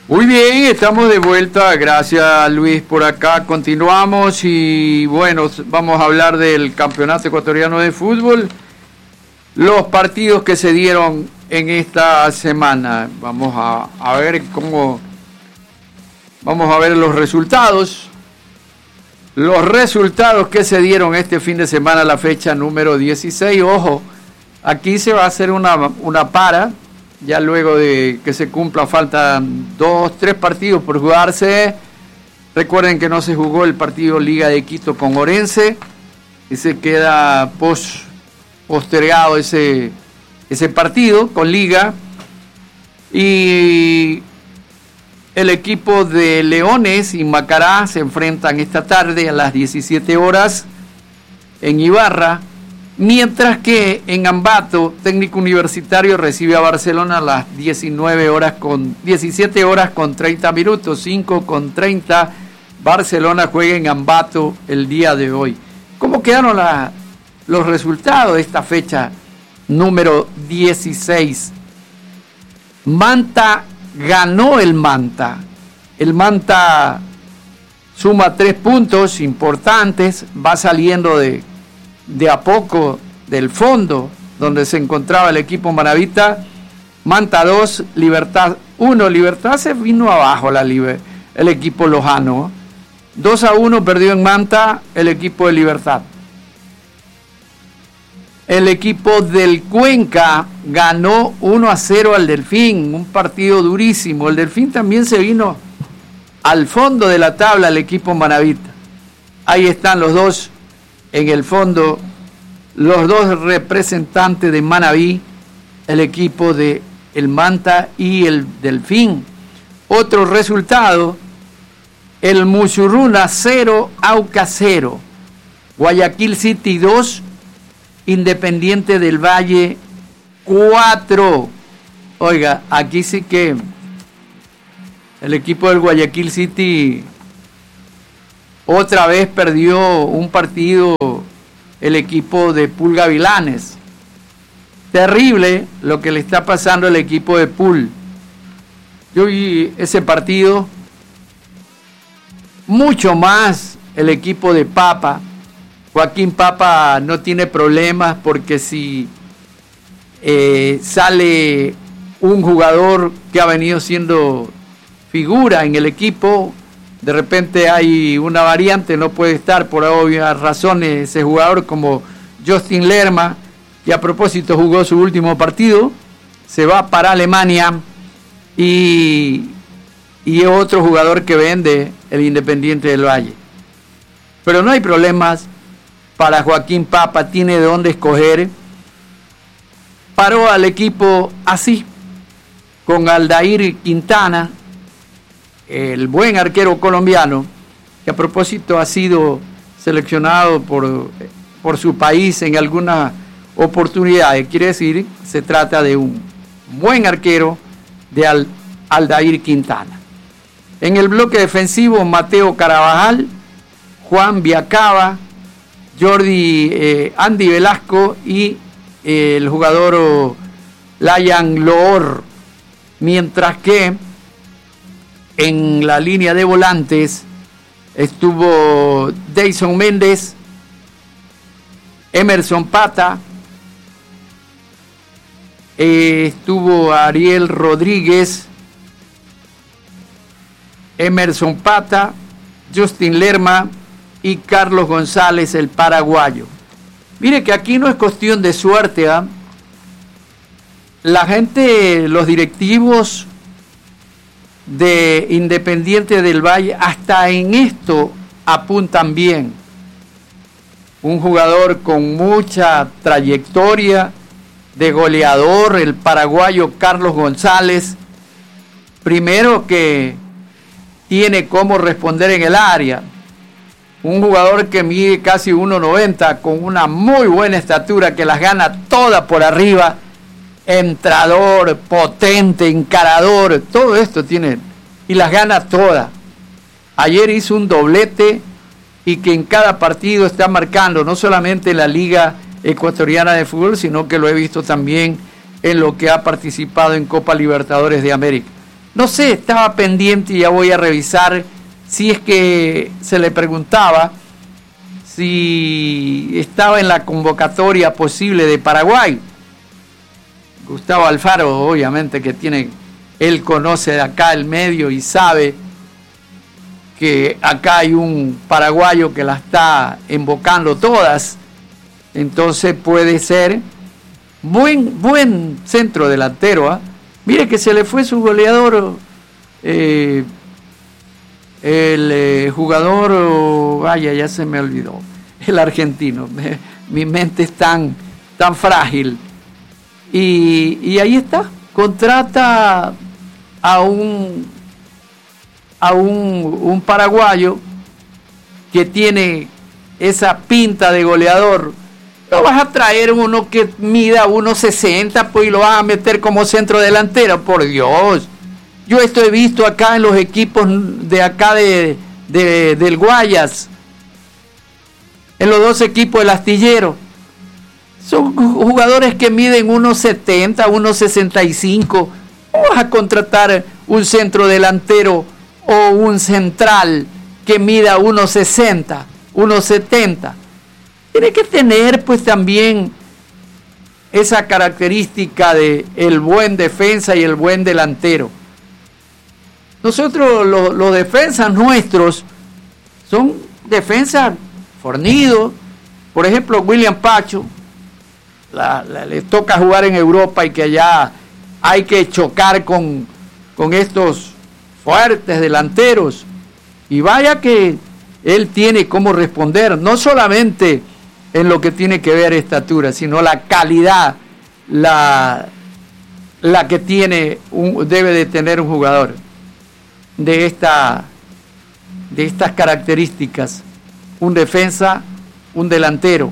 Muy bien, estamos de vuelta. Gracias, Luis, por acá. Continuamos y bueno, vamos a hablar del Campeonato Ecuatoriano de Fútbol. Los partidos que se dieron en esta semana. Vamos a ver cómo... Vamos a ver los resultados. Los resultados que se dieron este fin de semana, la fecha número 16. Ojo, aquí se va a hacer una para. Ya luego de que se cumpla, faltan 3 partidos por jugarse. Recuerden que no se jugó el partido Liga de Quito con Orense. Y se queda postergado ese partido con Liga. Y el equipo de Leones y Macará se enfrentan esta tarde a las 17 horas en Ibarra. Mientras que en Ambato, Técnico Universitario recibe a Barcelona a las 17 horas con 30 minutos, 5:30. Barcelona juega en Ambato el día de hoy. ¿Cómo quedaron los resultados de esta fecha número 16? Manta ganó el Manta. El Manta suma 3 puntos importantes, va saliendo de a poco del fondo donde se encontraba el equipo manabita. Manta 2, Libertad 1. Libertad se vino abajo el equipo lojano. 2-1 perdió en Manta el equipo de Libertad. El equipo del Cuenca ganó 1-0 al Delfín, un partido durísimo. El Delfín también se vino al fondo de la tabla, el equipo manabita. Ahí están los dos en el fondo, los dos representantes de Manabí, el equipo de el Manta y el Delfín. Otro resultado, el Musurruna 0, Auca 0, Guayaquil City 2, Independiente del Valle 4. Oiga, aquí sí que el equipo del Guayaquil City otra vez perdió un partido, el equipo de Pul Gavilanes. Terrible lo que le está pasando al equipo de Pul. Yo vi ese partido, mucho más el equipo de Papa. Joaquín Papa no tiene problemas porque si sale un jugador que ha venido siendo figura en el equipo, de repente hay una variante, no puede estar por obvias razones ese jugador como Justin Lerma, que a propósito jugó su último partido, se va para Alemania y otro jugador que vende el Independiente del Valle. Pero no hay problemas para Joaquín Papa, tiene de dónde escoger. Paró al equipo así, con Aldair Quintana, el buen arquero colombiano, que a propósito ha sido seleccionado por su país en algunas oportunidades. Quiere decir, se trata de un buen arquero de Aldair Quintana. En el bloque defensivo, Mateo Carabajal, Juan Viacaba, Andy Velasco y el jugador Layan Loor. Mientras que en la línea de volantes estuvo Deison Méndez, Emerson Pata, estuvo Ariel Rodríguez, Emerson Pata, Justin Lerma y Carlos González, el paraguayo. Mire que aquí no es cuestión de suerte, ¿eh? La gente, los directivos de Independiente del Valle, hasta en esto apuntan bien. Un jugador con mucha trayectoria de goleador, el paraguayo Carlos González, primero que tiene cómo responder en el área. Un jugador que mide casi 1.90, con una muy buena estatura, que las gana todas por arriba, entrador, potente, encarador, todo esto tiene, y las gana todas. Ayer hizo un doblete y que en cada partido está marcando, no solamente en la Liga Ecuatoriana de Fútbol, sino que lo he visto también en lo que ha participado en Copa Libertadores de América. No sé, estaba pendiente y ya voy a revisar si es que se le preguntaba si estaba en la convocatoria posible de Paraguay. Gustavo Alfaro, obviamente que él conoce de acá el medio y sabe que acá hay un paraguayo que la está embocando todas, entonces puede ser buen centro delantero, ¿eh? Mire que se le fue su goleador, el jugador, vaya, ya se me olvidó, el argentino. Mi mente es tan frágil. Y ahí está, contrata a un paraguayo que tiene esa pinta de goleador. No vas a traer uno que mida 1.60 pues, y lo vas a meter como centro delantero, por Dios. Yo esto he visto acá en los equipos de acá del Guayas, en los dos equipos del Astillero. Son jugadores que miden 1.70, 1.65. ¿Cómo vas a contratar un centro delantero o un central que mida 1.60, 1.70? Tiene que tener pues también esa característica de el buen defensa y el buen delantero. Nosotros, los defensas nuestros, son defensas fornidos. Por ejemplo, William Pacho, le toca jugar en Europa y que allá hay que chocar con estos fuertes delanteros. Y vaya que él tiene cómo responder, no solamente en lo que tiene que ver estatura, sino la calidad, la que debe de tener un jugador de estas características, un defensa, un delantero.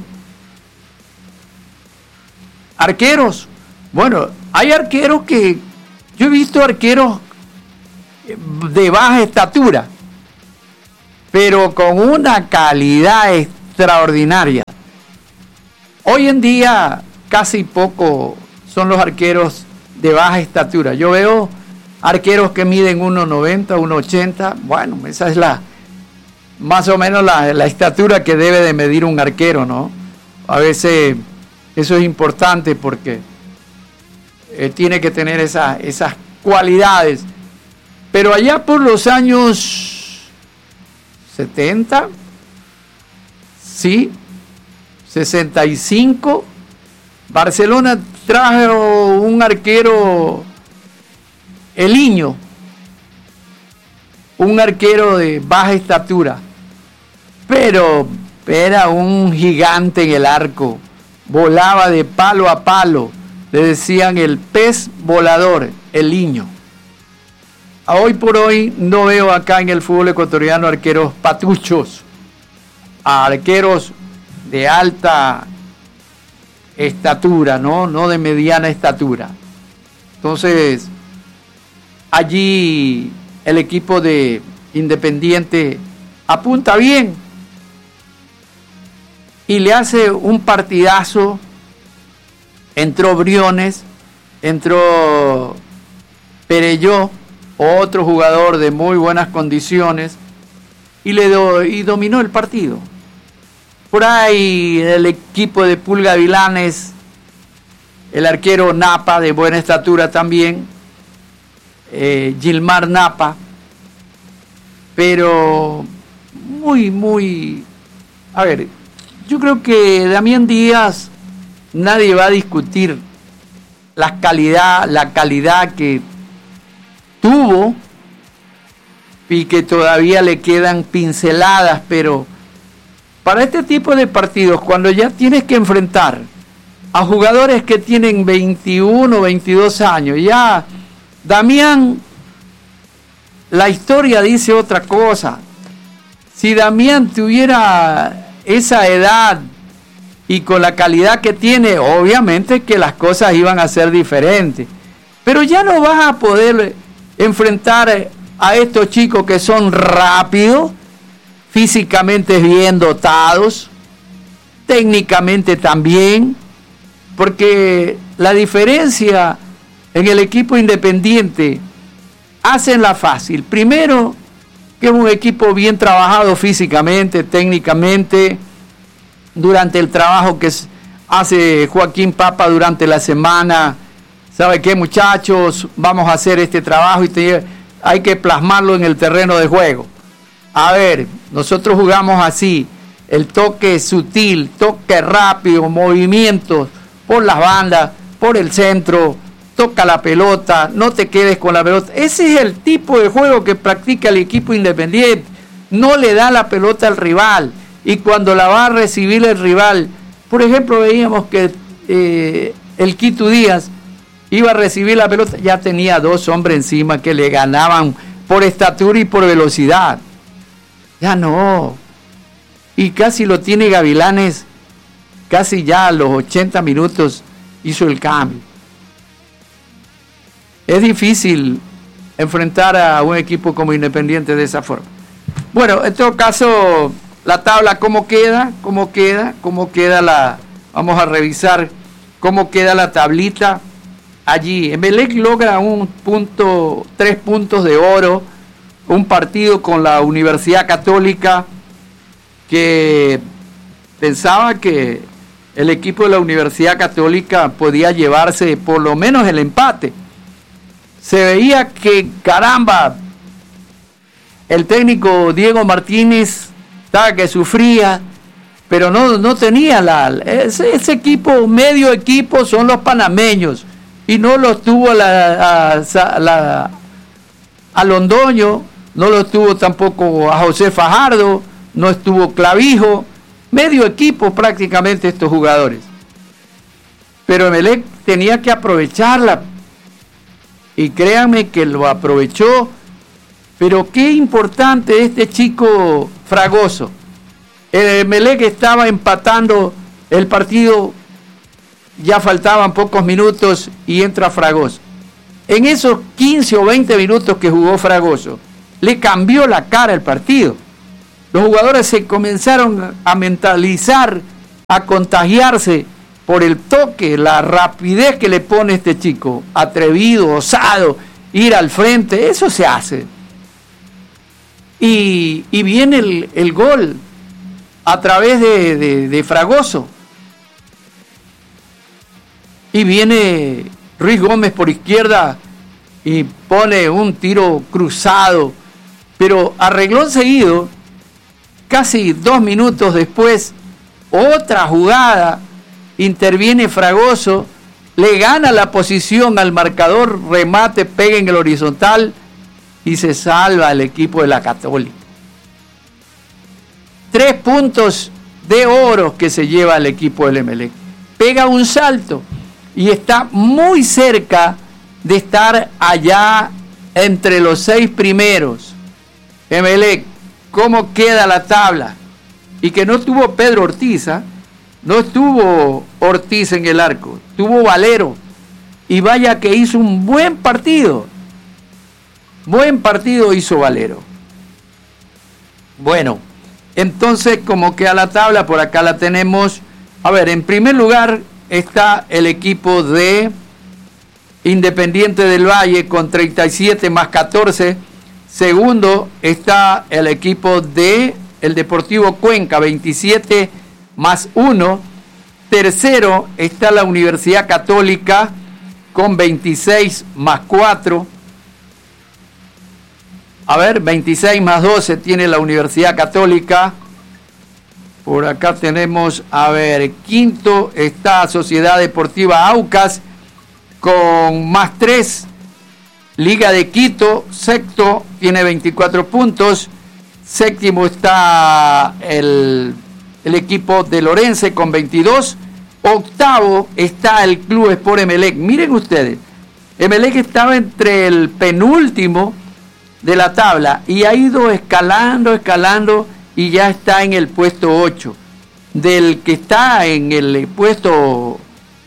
Arqueros, bueno, hay arqueros que, yo he visto arqueros de baja estatura, pero con una calidad extraordinaria. Hoy en día casi poco son los arqueros de baja estatura. Yo veo arqueros que miden 1.90, 1.80. Bueno, esa es más o menos la estatura que debe de medir un arquero, ¿no? A veces eso es importante porque tiene que tener esas cualidades. Pero allá por los años 70, sí, 65, Barcelona trajo un arquero, Eliño, un arquero de baja estatura, pero era un gigante en el arco, volaba de palo a palo, le decían el pez volador, Eliño. Hoy por hoy no veo acá en el fútbol ecuatoriano arqueros patuchos, arqueros de alta estatura, no de mediana estatura. Entonces, allí el equipo de Independiente apunta bien y le hace un partidazo. Entró Briones, entró Perelló, otro jugador de muy buenas condiciones, y dominó el partido. Por ahí el equipo de Pulga Vilanes, el arquero Napa, de buena estatura también, Gilmar Napa, pero muy, a ver, yo creo que Damián Díaz, nadie va a discutir la calidad que tuvo y que todavía le quedan pinceladas, pero para este tipo de partidos, cuando ya tienes que enfrentar a jugadores que tienen 21, 22 años, ya Damián, la historia dice otra cosa. Si Damián tuviera esa edad y con la calidad que tiene, obviamente que las cosas iban a ser diferentes. Pero ya no vas a poder enfrentar a estos chicos que son rápidos, físicamente bien dotados, técnicamente también, porque la diferencia en el equipo Independiente, hacen la fácil. Primero, que es un equipo bien trabajado físicamente, técnicamente, durante el trabajo que hace Joaquín Papa durante la semana. ¿Sabe qué, muchachos? Vamos a hacer este trabajo y hay que plasmarlo en el terreno de juego. A ver, nosotros jugamos así, el toque sutil, toque rápido, movimientos por las bandas, por el centro, toca la pelota, no te quedes con la pelota. Ese es el tipo de juego que practica el equipo Independiente. No le da la pelota al rival, y cuando la va a recibir el rival, por ejemplo, veíamos que el Quito Díaz iba a recibir la pelota, ya tenía 2 hombres encima que le ganaban por estatura y por velocidad. Ya no. Y casi lo tiene Gavilanes, casi ya a los 80 minutos hizo el cambio. Es difícil enfrentar a un equipo como Independiente de esa forma. Bueno, en todo caso, la tabla, ¿cómo queda? Vamos a revisar cómo queda la tablita. Allí, Emelec logra 3 puntos de oro, un partido con la Universidad Católica que pensaba que el equipo de la Universidad Católica podía llevarse por lo menos el empate. Se veía que, caramba, el técnico Diego Martínez estaba que sufría, pero no tenía ese equipo, medio equipo son los panameños, y no los tuvo a Londoño, no los tuvo tampoco a José Fajardo, no estuvo Clavijo, medio equipo prácticamente estos jugadores. Pero Emelec tenía que aprovecharla, y créanme que lo aprovechó. Pero qué importante este chico Fragoso. El Emelec estaba empatando el partido, ya faltaban pocos minutos y entra Fragoso. En esos 15 o 20 minutos que jugó Fragoso, le cambió la cara el partido. Los jugadores se comenzaron a mentalizar, a contagiarse por el toque, la rapidez que le pone este chico, atrevido, osado, ir al frente, eso se hace. Y viene el gol a través de Fragoso. Y viene Ruiz Gómez por izquierda y pone un tiro cruzado, pero a renglón seguido, casi 2 minutos después, otra jugada, interviene Fragoso, le gana la posición al marcador, remate, pega en el horizontal y se salva el equipo de la Católica. 3 puntos de oro que se lleva el equipo del Emelec. Pega un salto y está muy cerca de estar allá entre los 6 primeros. Emelec, ¿cómo queda la tabla? Y que no tuvo Pedro Ortiz, no estuvo Ortiz en el arco, tuvo Valero, y vaya que hizo un buen partido hizo Valero. Bueno, entonces, como queda la tabla, por acá la tenemos. A ver, en primer lugar está el equipo de Independiente del Valle con 37 más 14. Segundo está el equipo de el Deportivo Cuenca, 27 más 1. Tercero está la Universidad Católica con 26 más 4. A ver, 26 más 12 tiene la Universidad Católica. Por acá tenemos, a ver, quinto está Sociedad Deportiva Aucas con más 3. Liga de Quito, sexto, tiene 24 puntos. Séptimo está el equipo de Lorense con 22. Octavo está el Club Sport Emelec. Miren ustedes, Emelec estaba entre el penúltimo de la tabla y ha ido escalando y ya está en el puesto 8. Del que está en el puesto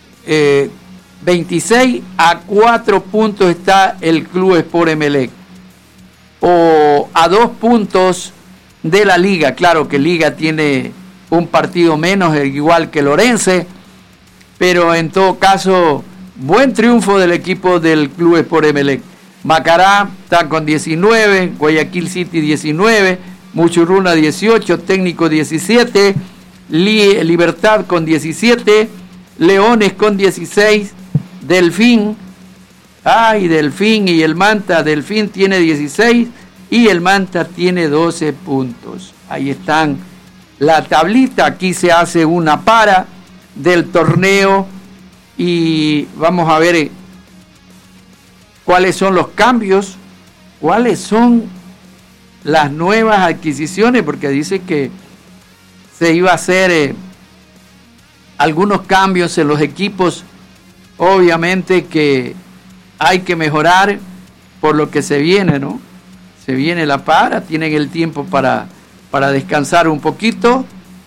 26 a 4 puntos está el Club Sport Emelec, o a 2 puntos de la Liga. Claro que Liga tiene un partido menos, igual que Lorense, pero en todo caso, buen triunfo del equipo del Club Sport Emelec. Macará está con 19, Guayaquil City 19, Muchurruna 18, Técnico 17, Libertad con 17, Leones con 16, Delfín y el Manta. Delfín tiene 16 y el Manta tiene 12 puntos. Ahí están la tablita. Aquí se hace una para del torneo y vamos a ver cuáles son los cambios, cuáles son las nuevas adquisiciones, porque dice que se iba a hacer algunos cambios en los equipos. Obviamente que hay que mejorar por lo que se viene, ¿no? Se viene la para, tienen el tiempo para descansar un poquito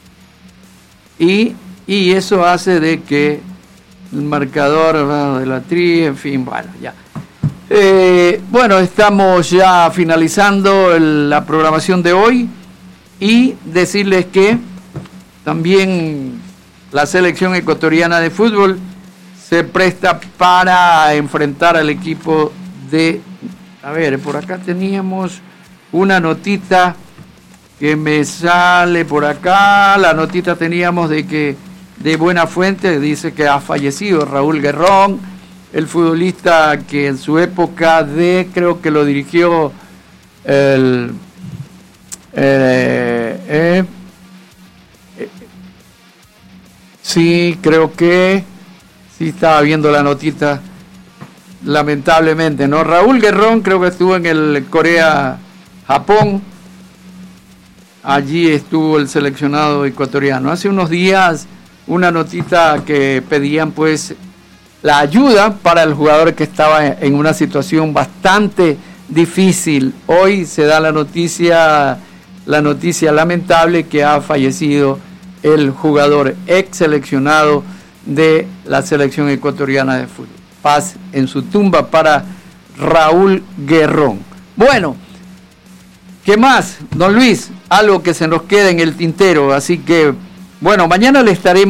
y eso hace de que el marcador de la tri, en fin, bueno, ya. Bueno, estamos ya finalizando la programación de hoy y decirles que también la selección ecuatoriana de fútbol se presta para enfrentar al equipo de... A ver, por acá teníamos una notita que me sale por acá. La notita teníamos de que de buena fuente dice que ha fallecido Raúl Guerrón, el futbolista que en su época creo que lo dirigió sí, creo que sí estaba viendo la notita, lamentablemente, ¿no? Raúl Guerrón creo que estuvo en el Corea-Japón, allí estuvo el seleccionado ecuatoriano. Hace unos días una notita que pedían pues la ayuda para el jugador que estaba en una situación bastante difícil. Hoy se da la noticia lamentable que ha fallecido el jugador ex seleccionado de la selección ecuatoriana de fútbol. Paz en su tumba para Raúl Guerrón. Bueno, ¿qué más, don Luis? Algo que se nos queda en el tintero, así que, bueno, mañana le estaremos